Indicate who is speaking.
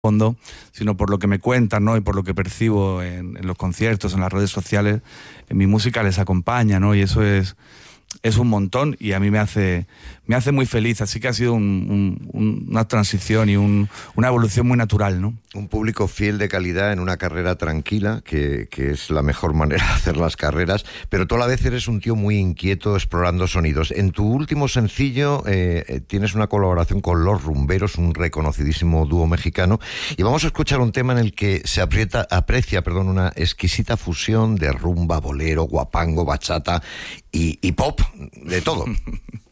Speaker 1: fondo, sino por lo que me cuentan, ¿no? Y por lo que percibo en los conciertos, en las redes sociales, mi música les acompaña, ¿no? Y eso es un montón y a mí me hace muy feliz, así que ha sido una transición y una evolución muy natural, ¿no?
Speaker 2: Un público fiel de calidad en una carrera tranquila, que es la mejor manera de hacer las carreras, pero tú a la vez eres un tío muy inquieto explorando sonidos. En tu último sencillo tienes una colaboración con Los Rumberos, un reconocidísimo dúo mexicano, y vamos a escuchar un tema en el que se aprecia una exquisita fusión de rumba, bolero, guapango, bachata y pop, de todo.